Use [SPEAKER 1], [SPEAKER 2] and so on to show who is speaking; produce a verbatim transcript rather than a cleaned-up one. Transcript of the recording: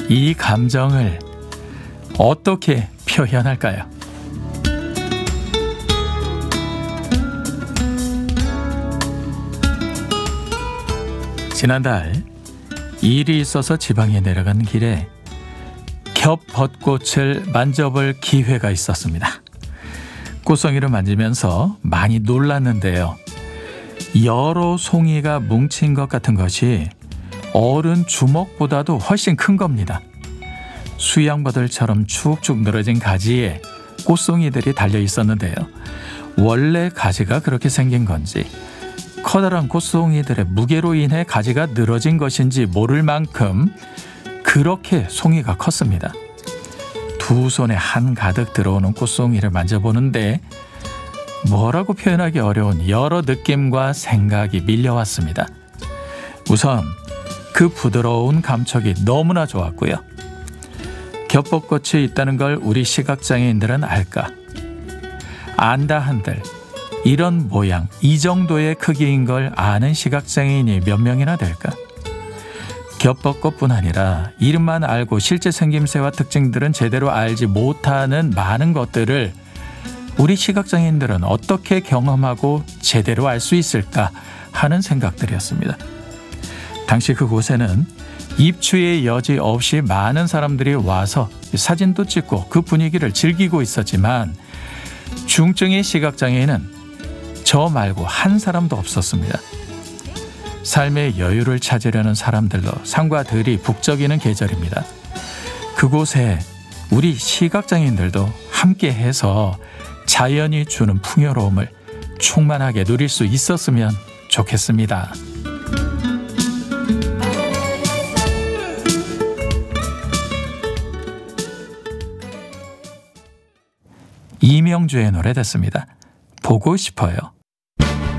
[SPEAKER 1] 이 감정을 어떻게 표현할까요? 지난달 일이 있어서 지방에 내려간 길에 겹벚꽃을 만져볼 기회가 있었습니다. 꽃송이를 만지면서 많이 놀랐는데요. 여러 송이가 뭉친 것 같은 것이 어른 주먹보다도 훨씬 큰 겁니다. 수양버들처럼 축축 늘어진 가지에 꽃송이들이 달려 있었는데요. 원래 가지가 그렇게 생긴 건지 커다란 꽃송이들의 무게로 인해 가지가 늘어진 것인지 모를 만큼 그렇게 송이가 컸습니다. 두 손에 한 가득 들어오는 꽃송이를 만져보는데 뭐라고 표현하기 어려운 여러 느낌과 생각이 밀려왔습니다. 우선 그 부드러운 감촉이 너무나 좋았고요. 겹벚꽃이 있다는 걸 우리 시각장애인들은 알까? 안다 한들 이런 모양, 이 정도의 크기인 걸 아는 시각장애인이 몇 명이나 될까? 겹벚꽃뿐 아니라 이름만 알고 실제 생김새와 특징들은 제대로 알지 못하는 많은 것들을 우리 시각장애인들은 어떻게 경험하고 제대로 알 수 있을까 하는 생각들이었습니다. 당시 그곳에는 입추의 여지 없이 많은 사람들이 와서 사진도 찍고 그 분위기를 즐기고 있었지만 중증의 시각장애인은 저 말고 한 사람도 없었습니다. 삶의 여유를 찾으려는 사람들로 산과 들이 북적이는 계절입니다. 그곳에 우리 시각장애인들도 함께해서 자연이 주는 풍요로움을 충만하게 누릴 수 있었으면 좋겠습니다. 이명주의 노래 듣습니다. 보고 싶어요.